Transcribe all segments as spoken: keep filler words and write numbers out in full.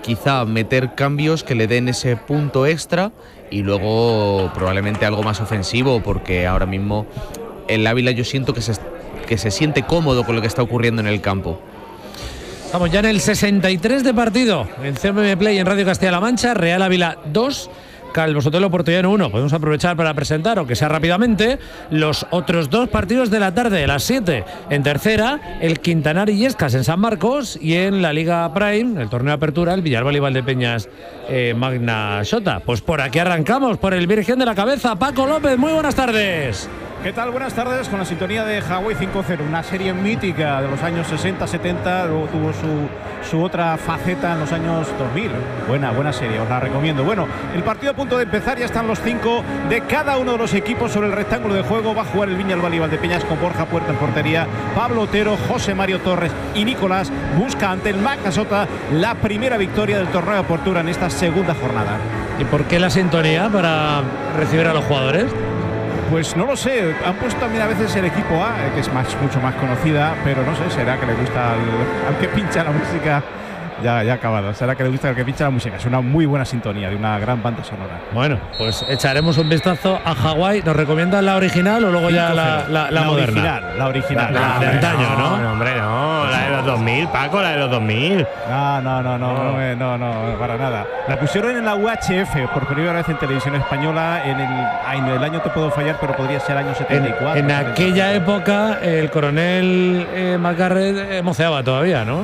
quizá meter cambios que le den ese punto extra y luego probablemente algo más ofensivo, porque ahora mismo el Ávila yo siento que se, que se siente cómodo con lo que está ocurriendo en el campo. Estamos ya en el sesenta y tres de partido en C M M Play en Radio Castilla-La Mancha. Real Ávila dos, Calvo Sotelo Portollano uno. Podemos aprovechar para presentar, aunque sea rápidamente, los otros dos partidos de la tarde, a las siete. En tercera, el Quintanar Illescas en San Marcos, y en la Liga Prime, el torneo de apertura, el Villalba y Valdepeñas eh, Magna Xota. Pues por aquí arrancamos, por el Virgen de la Cabeza. Paco López, muy buenas tardes. ¿Qué tal? Buenas tardes, con la sintonía de Hawaii cinco cero, una serie mítica de los años sesenta setenta, luego tuvo su, su otra faceta en los años dos mil. Buena, buena serie, os la recomiendo. Bueno, el partido a punto de empezar, ya están los cinco de cada uno de los equipos sobre el rectángulo de juego. Va a jugar el Viñalbal y Valdepeñas con Borja Puerta en portería, Pablo Otero, José Mario Torres y Nicolás. Busca ante el Magna Xota la primera victoria del torneo de apertura en esta segunda jornada. ¿Y por qué la sintonía para recibir a los jugadores? Pues no lo sé, han puesto también a veces el equipo A, que es más, mucho más conocida, pero no sé, será que le gusta al, al que pincha la música. Ya, ya acabado, será que le gusta al que pincha la música. Es una muy buena sintonía de una gran banda sonora. Bueno, pues echaremos un vistazo a Hawái. ¿Nos recomiendan la original o luego ya la, la, la, la moderna? Original, la original. La, la de antaño, ¿no? No, hombre, no, la de los dos mil, Paco, la de los dos mil. No, no, no, no, no, no, no, no, para nada. La pusieron en la U H F por primera vez en televisión española en el, en el año, te puedo fallar, pero podría ser año setenta y cuatro. En, en aquella época el coronel eh, McGarrett eh, moceaba todavía, ¿no?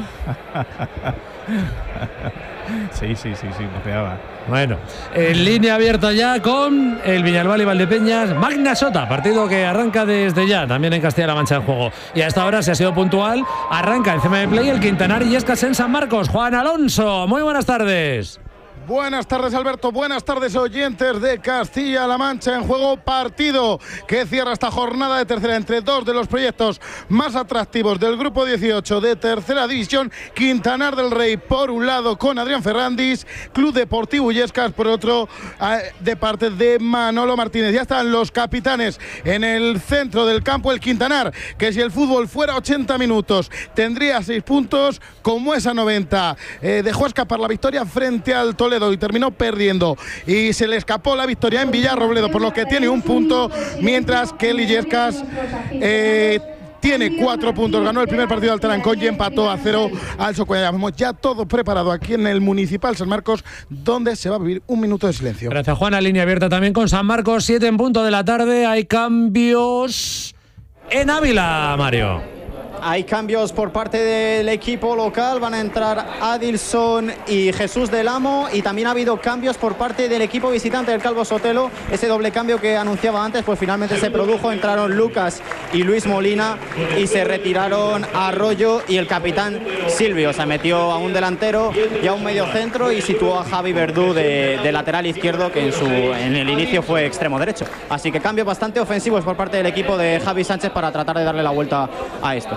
Sí, sí, sí, sí, moceaba. Bueno, en línea abierta ya con el Viñalbal y Valdepeñas Magna Xota, partido que arranca desde ya, también en Castilla-La Mancha el juego. Y a esta hora, si ha sido puntual, arranca el C M M Play el Quintanar Illescas en San Marcos. Juan Alonso, muy buenas tardes. Buenas tardes, Alberto. Buenas tardes, oyentes de Castilla-La Mancha. En juego, partido que cierra esta jornada de tercera entre dos de los proyectos más atractivos del grupo dieciocho de tercera división. Quintanar del Rey por un lado con Adrián Ferrandis, Club Deportivo Illescas por otro, de parte de Manolo Martínez. Ya están los capitanes en el centro del campo. El Quintanar, que si el fútbol fuera ochenta minutos tendría seis puntos, como es a noventa. Eh, dejó escapar la victoria frente al Toledo y terminó perdiendo, y se le escapó la victoria en Villarrobledo, por lo que tiene un punto, mientras que el Illescas eh, tiene cuatro puntos. Ganó el primer partido al Tarancón y empató a cero al Socuellamos. Vamos ya todo preparado aquí en el Municipal San Marcos, donde se va a vivir un minuto de silencio. Gracias, Juana. Línea abierta también con San Marcos, siete en punto de la tarde. Hay cambios en Ávila, Mario. Hay cambios por parte del equipo local, van a entrar Adilson y Jesús del Amo, y también ha habido cambios por parte del equipo visitante del Calvo Sotelo. Ese doble cambio que anunciaba antes, pues finalmente se produjo, entraron Lucas y Luis Molina y se retiraron Arroyo y el capitán Silvio. Se metió a un delantero y a un medio centro y situó a Javi Verdú de, de lateral izquierdo, que en, su, en el inicio fue extremo derecho. Así que cambios bastante ofensivos por parte del equipo de Javi Sánchez para tratar de darle la vuelta a esto.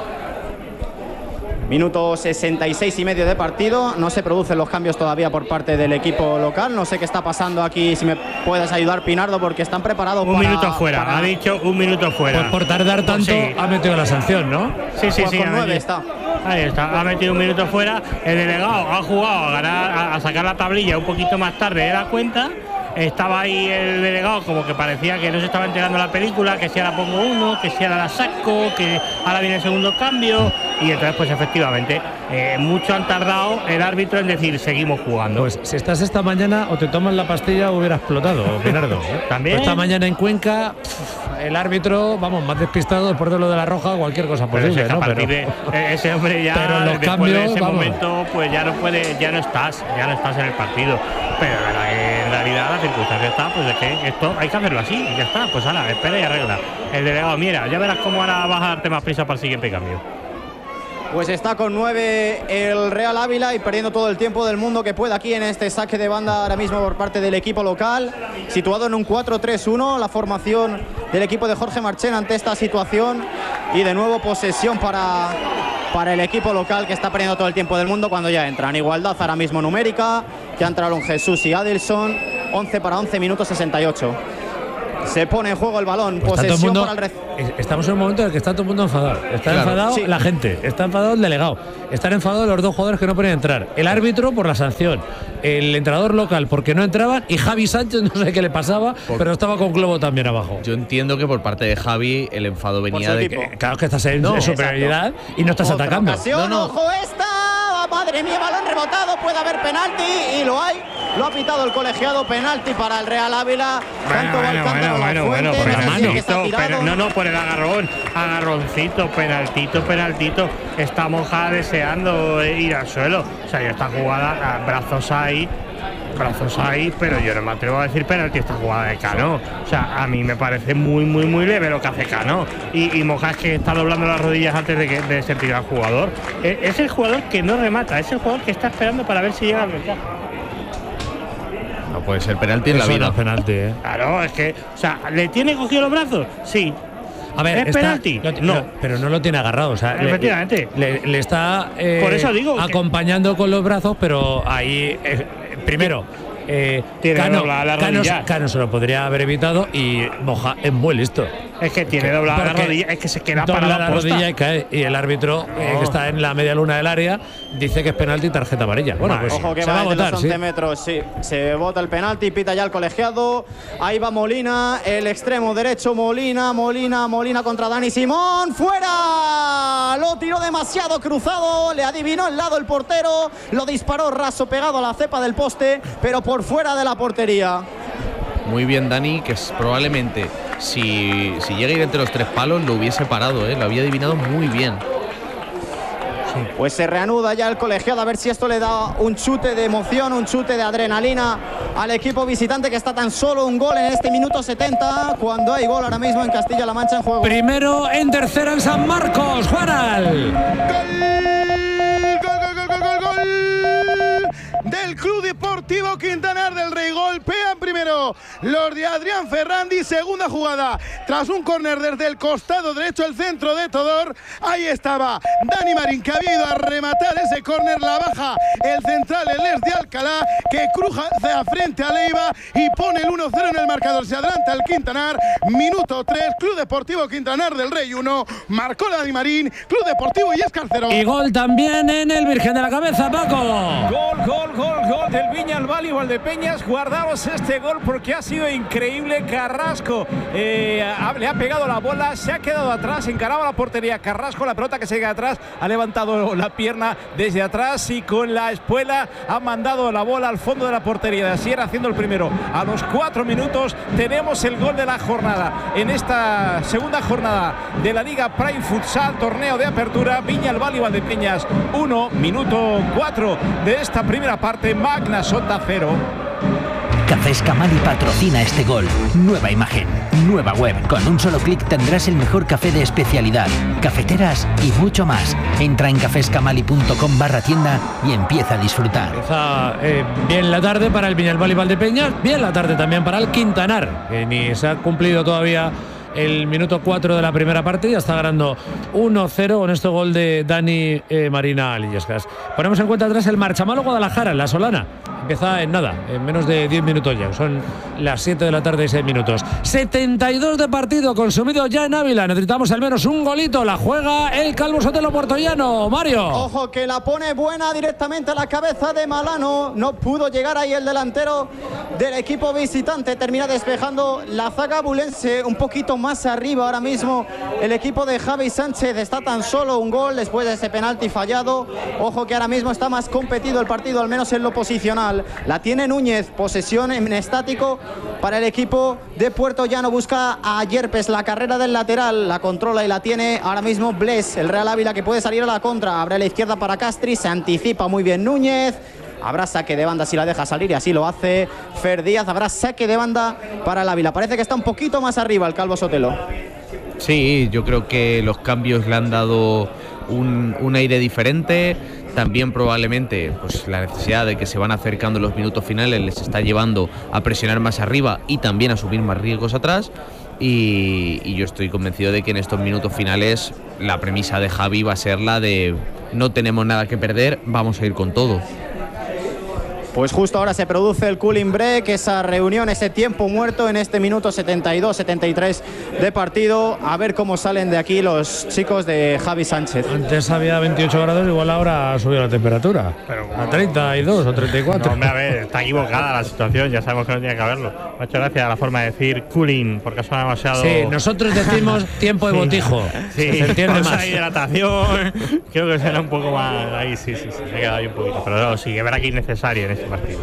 Minuto sesenta y seis y medio de partido. No se producen los cambios todavía por parte del equipo local. No sé qué está pasando aquí, si me puedes ayudar, Pinardo, porque están preparados un para... Un minuto fuera, para... ha dicho un minuto fuera. Por, por tardar tanto, sí. Ha metido la sanción, ¿no? Sí, sí, pues sí. Con nueve metido, está. Ahí está, ha metido un minuto fuera. El delegado ha jugado a, ganar, a, a sacar la tablilla un poquito más tarde de la cuenta. Estaba ahí el delegado como que parecía que no se estaba entregando la película, que si ahora pongo uno, que si ahora la saco, que ahora viene el segundo cambio, y entonces pues efectivamente eh, mucho han tardado el árbitro en decir seguimos jugando. Pues si estás esta mañana o te tomas la pastilla o hubiera explotado, Pinardo. También. Pues esta mañana en Cuenca el árbitro, vamos, más despistado después de lo de la roja, cualquier cosa posible, pero ¿no? A partir pero, de ese hombre ya pero los después cambios, de ese vamos. momento pues ya no puede, ya no estás, ya no estás en el partido. Pero en realidad la circunstancia está, pues es que esto hay que hacerlo así, y ya está, pues ahora, espera y arregla. El delegado, mira, ya verás cómo ahora vas a darte más prisa para el siguiente cambio. Pues está con nueve el Real Ávila y perdiendo todo el tiempo del mundo que puede aquí en este saque de banda ahora mismo por parte del equipo local, situado en un cuatro tres uno, la formación del equipo de Jorge Marchén ante esta situación, y de nuevo posesión para, para el equipo local, que está perdiendo todo el tiempo del mundo cuando ya entran. Igualdad ahora mismo numérica, ya entraron Jesús y Adilson, once para once, minutos sesenta y ocho. Se pone en juego el balón. Pues Posesión mundo, para el rec- Estamos en un momento en el que está todo el mundo enfadado. Está Claro, enfadado sí. la gente, está enfadado el delegado, están enfadados los dos jugadores que no pueden entrar. El árbitro por la sanción, el entrenador local porque no entraban y Javi Sánchez no sé qué le pasaba, Por- pero estaba con globo también abajo. Yo entiendo que por parte de Javi el enfado venía su de equipo. que. Claro, es que estás en, No, en superioridad y no estás Otra atacando. ocasión, No, no. ojo esta. Madre mía, balón rebotado, puede haber penalti y lo hay. Lo ha pitado el colegiado, penalti para el Real Ávila. Tanto Bueno, Valcántaro, bueno, bueno, La bueno, Fuente, por el no sé si es que está agarroncito, tirado. pero- no, no, por el agarrón, agarroncito, penaltito, penaltito. Está Moja deseando ir al suelo. O sea, yo esta jugada, brazos ahí, brazos ahí, pero yo no me atrevo a decir penalti esta jugada de Cano. O sea, a mí me parece muy, muy, muy leve lo que hace Cano. Y, y Moja es que está doblando las rodillas antes de que de ser tirado al jugador. Es, es el jugador que no remata, es el jugador que está esperando para ver si llega al rechazo. No puede ser penalti en la Eso no vida. es penalti, ¿eh? Claro, es que, o sea, ¿le tiene cogido los brazos? Sí. A ver, ¿Es está- penalti? lo- No. lo- pero no lo tiene agarrado. O sea, le- Efectivamente. Le, le está eh, Por eso digo que- acompañando con los brazos, pero ahí, eh, primero, eh, Tiene Cano, doblada la Cano- rodilla. Cano se lo podría haber evitado y Moja es muy listo. Es que tiene doblada la Porque rodilla, es que se queda dobla para la la posta. rodilla y cae. Y el árbitro, eh, No. que está en la media luna del área, dice que es penalti y tarjeta amarilla. Bueno, pues Ojo que se va va a desde votar, los sí. once metros, sí. Se vota el penalti, pita ya el colegiado. Ahí va Molina, el extremo derecho Molina, Molina, Molina contra Dani Simón. ¡Fuera! Lo tiró demasiado cruzado, le adivinó el lado el portero, lo disparó raso pegado a la cepa del poste, pero por fuera de la portería. Muy bien, Dani, que es probablemente si, si llega a ir entre los tres palos lo hubiese parado, ¿eh? Lo había adivinado muy bien. Pues se reanuda ya el colegiado, a ver si esto le da un chute de emoción, un chute de adrenalina al equipo visitante, que está tan solo un gol en este minuto setenta, cuando hay gol ahora mismo en Castilla-La Mancha en juego. Primero en tercera en San Marcos, Juanal. Gol, gol, gol, gol, gol, gol del Club Deportivo Quintanar del Rey. Golpean primero los de Adrián Ferrandi. Segunda jugada tras un córner desde el costado derecho del centro de Todor. Ahí estaba Dani Marín, que había ido a rematar ese córner. La baja el central, el Es de Alcalá, que cruza hacia frente a Leiva y pone el uno cero en el marcador. Se adelanta el Quintanar. Minuto tres. Club Deportivo Quintanar del Rey uno. Marcó Dani Marín. Club Deportivo y Escarcero. Y gol también en el Virgen de la Cabeza, Paco. Gol, gol, gol, gol del Viñalbal y Valdepeñas. Guardaos este gol porque ha sido increíble. Carrasco eh, ha- le ha pegado la bola, se ha quedado atrás, encaraba la portería. Carrasco, la pelota que se queda atrás, ha levantado la pierna desde atrás y con la espuela ha mandado la bola al fondo de la portería. Así era haciendo el primero. A los cuatro minutos tenemos el gol de la jornada. En esta segunda jornada de la Liga Prime Futsal, torneo de apertura, Viñalbal y Valdepeñas uno, minuto cuatro de esta primera parte. Magna Sota cero. Cafés Camali patrocina este gol. Nueva imagen, nueva web. Con un solo clic tendrás el mejor café de especialidad, cafeteras y mucho más. Entra en caféscamali punto com barra tienda y empieza a disfrutar. Empieza eh, bien la tarde para el Viñalbal y Valdepeñas, bien la tarde también para el Quintanar, que ni se ha cumplido todavía el minuto cuatro de la primera parte, ya está ganando uno cero con este gol de Dani eh, Marina Lillescas. Ponemos en cuenta atrás el Marchamalo Guadalajara, la Solana. Empieza en nada, en menos de diez minutos ya. Son las siete de la tarde y seis minutos. setenta y dos de partido consumido ya en Ávila. Necesitamos al menos un golito. La juega el Calvo Sotelo Portollano. Mario. Ojo que la pone buena directamente a la cabeza de Malano. No pudo llegar ahí el delantero del equipo visitante. Termina despejando la zaga bulense un poquito más arriba ahora mismo. El equipo de Javi Sánchez está tan solo un gol después de ese penalti fallado. Ojo que ahora mismo está más competido el partido, al menos en lo posicional. La tiene Núñez, posesión en estático para el equipo de Puerto Llano. Busca a Yerpes, la carrera del lateral, la controla y la tiene ahora mismo Bles, el Real Ávila, que puede salir a la contra. Abre a la izquierda para Castri, se anticipa muy bien Núñez. Habrá saque de banda si la deja salir y así lo hace Fer Díaz. Habrá saque de banda para el Ávila. Parece que está un poquito más arriba el Calvo Sotelo. Sí, yo creo que los cambios le han dado un, un aire diferente. También probablemente pues la necesidad de que se van acercando los minutos finales les está llevando a presionar más arriba y también a asumir más riesgos atrás. Y, y yo estoy convencido de que en estos minutos finales la premisa de Javi va a ser la de no tenemos nada que perder, vamos a ir con todo. Pues justo ahora se produce el cooling break, esa reunión, ese tiempo muerto en este minuto setenta y dos setenta y tres de partido. A ver cómo salen de aquí los chicos de Javi Sánchez. Antes había veintiocho grados, igual ahora ha subido la temperatura. Pero a treinta y dos o treinta y cuatro. No, hombre, a ver, está equivocada la situación, ya sabemos que no tiene que haberlo. Muchas gracias a la forma de decir cooling, porque suena demasiado. Sí, nosotros decimos tiempo de botijo. Sí, se entiende más. Hidratación, creo que será un poco más. Ahí sí, sí, sí, se ha quedado ahí un poquito. Pero no, sí, es verdad que es innecesario en este partido.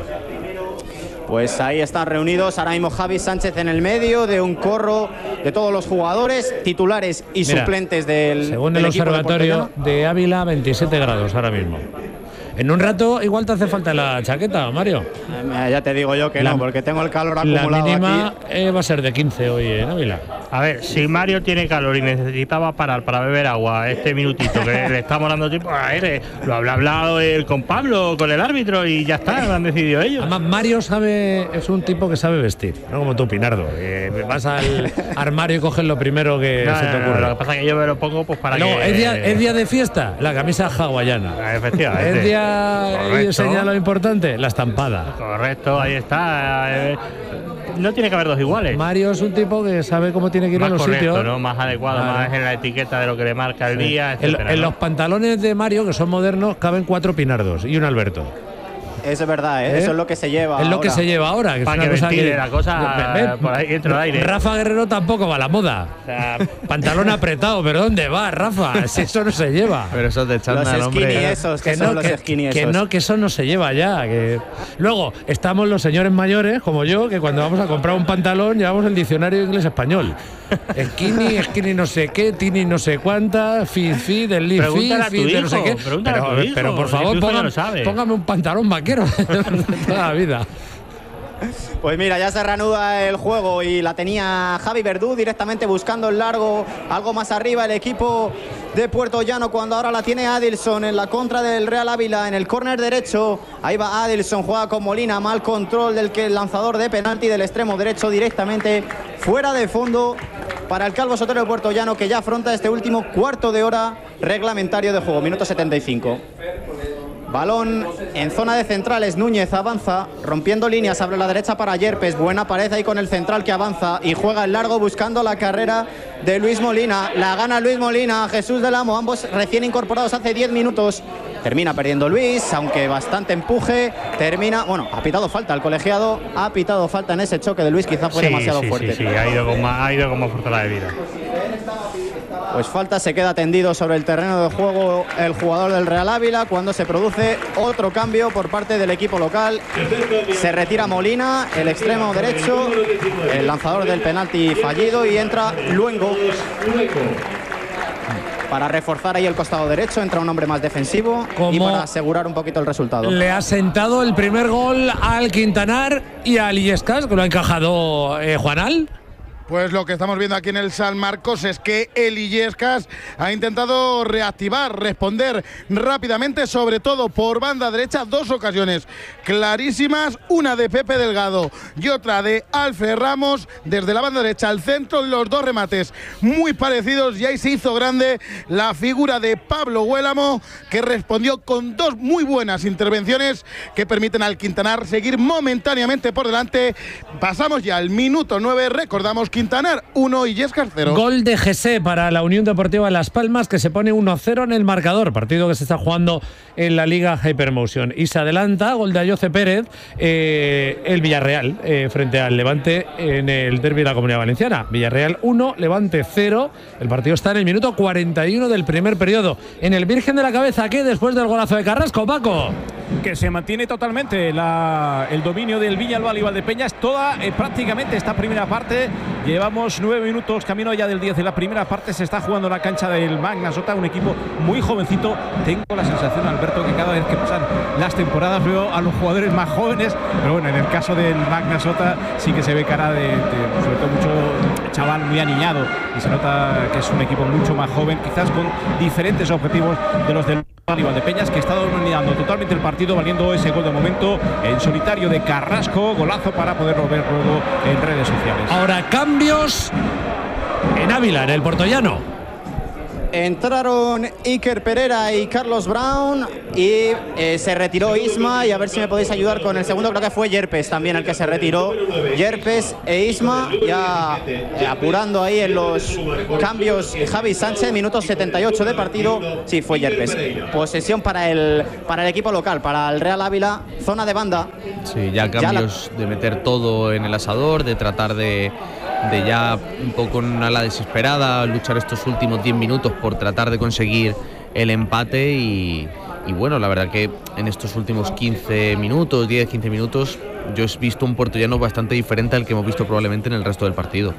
Pues ahí están reunidos ahora mismo Javi Sánchez en el medio de un corro de todos los jugadores, titulares y Mira, suplentes del según del el equipo observatorio de, de Ávila, veintisiete grados ahora mismo. En un rato igual te hace falta la chaqueta, Mario. Eh, ya te digo yo que la, no, porque tengo el calor acumulado. La mínima aquí. Eh, va a ser de quince hoy en Ávila. A ver, si Mario tiene calor y necesitaba parar para beber agua este minutito que le estamos dando tiempo a él, lo habrá hablado él con Pablo, con el árbitro y ya está, lo han decidido ellos. Además, Mario sabe, es un tipo que sabe vestir, no como tú, Pinardo. Eh, vas al armario y coges lo primero que no, se te no, ocurre. No, lo que pasa es que yo me lo pongo pues para no, que… Es día, es día de fiesta, la camisa hawaiana. Efectivamente. Es día… Y enseña lo importante, la estampada. Correcto, ahí está. Eh, no tiene que haber dos iguales. Mario es un tipo que sabe cómo tiene que ir más a los correcto, sitios. ¿no? Más adecuado, claro. Más en la etiqueta de lo que le marca el sí. día. Etcétera, en, en ¿no? los pantalones de Mario, que son modernos, caben cuatro Pinardos y un Alberto. Eso es verdad, ¿eh? ¿Eh? Eso es lo que se lleva. Es lo ahora. que se lleva ahora. Que Para es una que cosa que, la cosa ven, ven, por ahí dentro del aire. Rafa Guerrero tampoco va a la moda. O sea, pantalón apretado, pero ¿dónde va, Rafa? Si eso no se lleva. Pero eso de chándal, los skinny hombre. esos, que, que son no, los que, skinny que esos. no, que eso no se lleva ya. Que… Luego, estamos los señores mayores, como yo, que cuando vamos a comprar un pantalón llevamos el diccionario inglés-español. Skinny, skinny no sé qué, tini no sé cuánta, fit, fit, del leaf fit, fit, de no sé qué. Pero, pero por favor, póngame, póngame un pantalón vaquero de toda la vida. Pues mira, ya se reanuda el juego y la tenía Javi Verdú directamente buscando el largo, algo más arriba el equipo de Puerto Llano, cuando ahora la tiene Adilson en la contra del Real Ávila en el córner derecho. Ahí va Adilson, juega con Molina, mal control del que el lanzador de penalti del extremo derecho directamente fuera de fondo para el Calvo Sotelo de Puerto Llano, que ya afronta este último cuarto de hora reglamentario de juego, minuto setenta y cinco. Balón en zona de centrales, Núñez avanza, rompiendo líneas, abre la derecha para Yerpes, buena pared ahí con el central que avanza y juega el largo buscando la carrera de Luis Molina, la gana Luis Molina, Jesús del Amo, ambos recién incorporados hace diez minutos, termina perdiendo Luis, aunque bastante empuje, termina, bueno, ha pitado falta el colegiado, ha pitado falta en ese choque de Luis, quizá fue sí, demasiado sí, fuerte. Sí, sí, ha ido con más, ha ido con más fuerza la de vida. Pues falta, se queda tendido sobre el terreno de juego el jugador del Real Ávila cuando se produce otro cambio por parte del equipo local. Se retira Molina, el extremo derecho, el lanzador del penalti fallido, y entra Luengo para reforzar ahí el costado derecho. Entra un hombre más defensivo y para asegurar un poquito el resultado. Le ha sentado el primer gol al Quintanar y al Illescas, que lo ha encajado eh, Juanal. Pues lo que estamos viendo aquí en el San Marcos es que el Illescas ha intentado reactivar, responder rápidamente, sobre todo por banda derecha, dos ocasiones clarísimas, una de Pepe Delgado y otra de Alfred Ramos, desde la banda derecha al centro, los dos remates muy parecidos, y ahí se hizo grande la figura de Pablo Huélamo, que respondió con dos muy buenas intervenciones que permiten al Quintanar seguir momentáneamente por delante. Pasamos ya al minuto nueve, recordamos Quintanar uno, Illescas cero. Gol de Gesé para la Unión Deportiva Las Palmas, que se pone uno cero en el marcador, partido que se está jugando en la Liga Hypermotion. Y se adelanta, gol de Ayoce Pérez, eh, el Villarreal, eh, frente al Levante en el derbi de la Comunidad Valenciana. Villarreal uno, Levante cero. El partido está en el minuto cuarenta y uno del primer periodo. En el Virgen de la Cabeza, que después del golazo de Carrasco, Paco. Que se mantiene totalmente la, el dominio del Villalba y Valdepeñas toda eh, prácticamente esta primera parte. Llevamos nueve minutos, camino ya del diez de la primera parte. Se está jugando la cancha del Magna Sota, un equipo muy jovencito. Tengo la sensación, Alberto, que cada vez que pasan las temporadas veo a los jugadores más jóvenes, pero bueno, en el caso del Magna Sota sí que se ve cara de, de sobre todo mucho chaval muy aniñado, y se nota que es un equipo mucho más joven, quizás con diferentes objetivos de los del y Valdepeñas, que está dominando totalmente el partido, valiendo ese gol de momento en solitario de Carrasco, golazo para poderlo ver luego en redes sociales. Ahora cambios en Ávila, en el Puertollano. Entraron Iker Pereira y Carlos Brown y eh, se retiró Isma, y a ver si me podéis ayudar con el segundo, creo que fue Yerpes también el que se retiró. Yerpes e Isma ya eh, apurando ahí en los cambios. Javi Sánchez, minuto setenta y ocho de partido. Sí, fue Yerpes. Posesión para el, para el equipo local, para el Real Ávila, zona de banda. Sí, ya cambios ya la... de meter todo en el asador, de tratar de... de ya un poco a la desesperada luchar estos últimos diez minutos por tratar de conseguir el empate y, y bueno, la verdad que en estos últimos quince minutos, diez quince minutos, yo he visto un puertollano bastante diferente al que hemos visto probablemente en el resto del partido.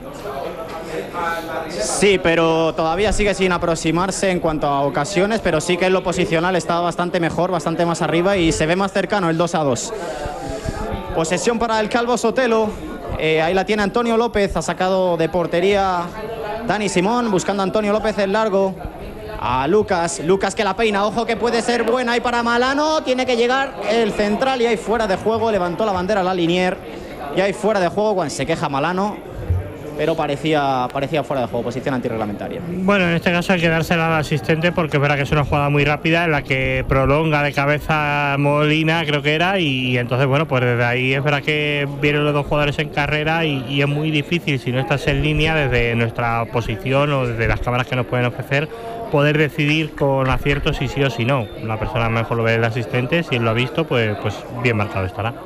Sí, pero todavía sigue sin aproximarse en cuanto a ocasiones, pero sí que en lo posicional está bastante mejor, bastante más arriba y se ve más cercano el dos a dos. Posesión para el Calvo Sotelo. Eh, ahí la tiene Antonio López, ha sacado de portería Dani Simón, buscando a Antonio López el largo. A Lucas, Lucas que la peina, ojo que puede ser buena ahí para Malano, tiene que llegar el central y ahí fuera de juego, levantó la bandera la Linier y ahí fuera de juego cuando se queja Malano, pero parecía, parecía fuera de juego, posición antirreglamentaria. Bueno, en este caso hay que dársela al asistente porque es verdad que es una jugada muy rápida en la que prolonga de cabeza Molina, creo que era, y entonces bueno, pues desde ahí es verdad que vienen los dos jugadores en carrera y, y es muy difícil, si no estás en línea desde nuestra posición o desde las cámaras que nos pueden ofrecer, poder decidir con acierto si sí o si no. La persona mejor lo ve el asistente, si él lo ha visto, pues, pues bien marcado estará.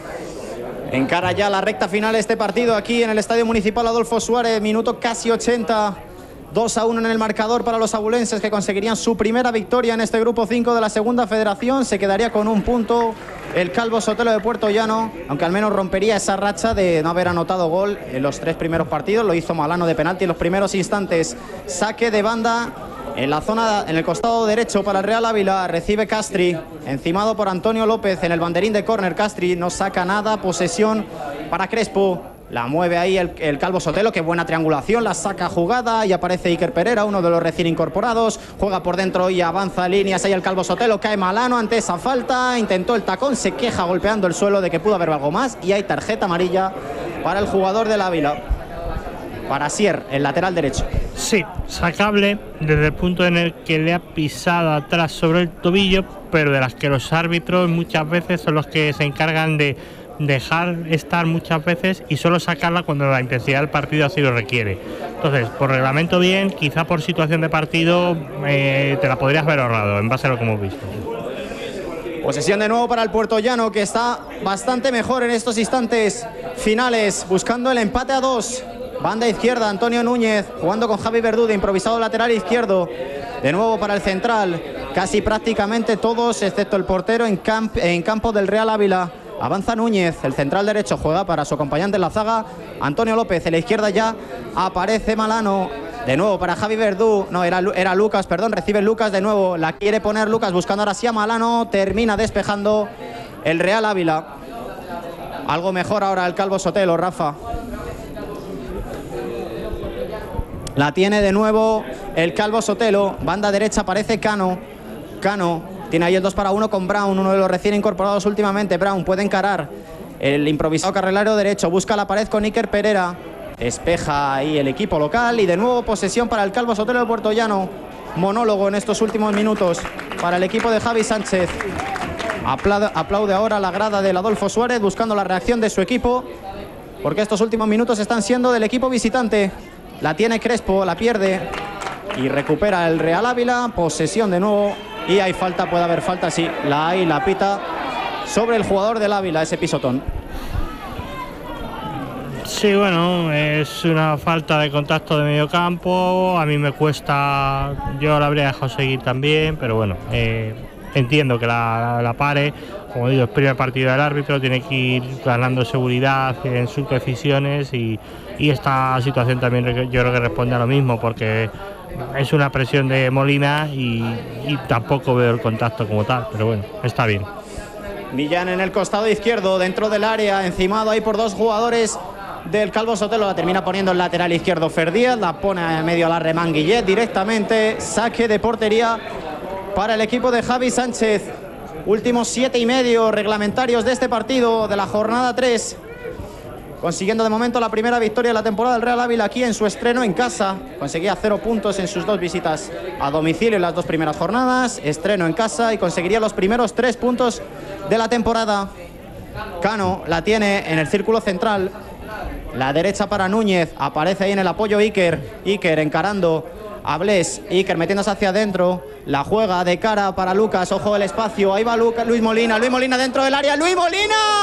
Encara ya la recta final de este partido aquí en el Estadio Municipal Adolfo Suárez, minuto casi ochenta, dos a uno en el marcador para los abulenses, que conseguirían su primera victoria en este grupo cinco de la segunda federación. Se quedaría con un punto el Calvo Sotelo de Puertollano, aunque al menos rompería esa racha de no haber anotado gol en los tres primeros partidos. Lo hizo Malano de penalti en los primeros instantes. Saque de banda en la zona, en el costado derecho para el Real Ávila, recibe Castri, encimado por Antonio López en el banderín de córner. Castri no saca nada, posesión para Crespo, la mueve ahí el, el Calvo Sotelo, qué buena triangulación, la saca jugada y aparece Iker Pereira, uno de los recién incorporados, juega por dentro y avanza líneas ahí el Calvo Sotelo, cae Malano ante esa falta, intentó el tacón, se queja golpeando el suelo de que pudo haber algo más y hay tarjeta amarilla para el jugador del Ávila, para Sier, el lateral derecho. Sí, sacable desde el punto en el que le ha pisado atrás sobre el tobillo, pero de las que los árbitros muchas veces son los que se encargan de dejar estar muchas veces y solo sacarla cuando la intensidad del partido así lo requiere. Entonces, por reglamento bien, quizá por situación de partido eh, te la podrías haber ahorrado en base a lo que hemos visto. Posesión de nuevo para el puertollano, que está bastante mejor en estos instantes finales, buscando el empate a dos. Banda izquierda, Antonio Núñez jugando con Javi Verdú de improvisado lateral izquierdo. De nuevo para el central, casi prácticamente todos, excepto el portero, en, camp en campo del Real Ávila. Avanza Núñez, el central derecho juega para su acompañante en la zaga, Antonio López. En la izquierda ya aparece Malano. De nuevo para Javi Verdú, no, era, era Lucas, perdón, recibe Lucas de nuevo. La quiere poner Lucas buscando ahora sí a Malano. Termina despejando el Real Ávila. Algo mejor ahora el Calvo Sotelo, Rafa. La tiene de nuevo el Calvo Sotelo. Banda derecha aparece Cano. Cano tiene ahí el dos para uno con Brown, uno de los recién incorporados últimamente. Brown puede encarar. El improvisado carrilero derecho busca la pared con Iker Pereira. Despeja ahí el equipo local. Y de nuevo posesión para el Calvo Sotelo de Puertollano. Monólogo en estos últimos minutos para el equipo de Javi Sánchez. Aplaude, aplaude ahora la grada del Adolfo Suárez buscando la reacción de su equipo, porque estos últimos minutos están siendo del equipo visitante. La tiene Crespo, la pierde y recupera el Real Ávila. Posesión de nuevo y hay falta, puede haber falta, sí, la hay, la pita sobre el jugador del Ávila, ese pisotón. Sí, bueno, es una falta de contacto de medio campo. A mí me cuesta, yo la habría dejado seguir también, pero bueno, eh, entiendo que la, la pare. Como digo, es el primer partido del árbitro, tiene que ir ganando seguridad en sus decisiones y, y esta situación también yo creo que responde a lo mismo, porque es una presión de Molina y, y tampoco veo el contacto como tal, pero bueno, está bien. Millán en el costado izquierdo, dentro del área, encimado ahí por dos jugadores del Calvo Sotelo, la termina poniendo el lateral izquierdo Fer Díaz, la pone en medio a la Remán Guillet directamente, saque de portería para el equipo de Javi Sánchez. Últimos siete y medio reglamentarios de este partido, de la jornada tres. consiguiendo de momento la primera victoria de la temporada del Real Ávila aquí en su estreno en casa. Conseguía cero puntos en sus dos visitas a domicilio en las dos primeras jornadas. Estreno en casa y conseguiría los primeros tres puntos de la temporada. Cano la tiene en el círculo central. La derecha para Núñez. Aparece ahí en el apoyo Iker. Iker encarando a Bles. Iker metiéndose hacia adentro. La juega de cara para Lucas. Ojo el espacio. Ahí va Lucas, Luis Molina. Luis Molina dentro del área. ¡Luis Molina!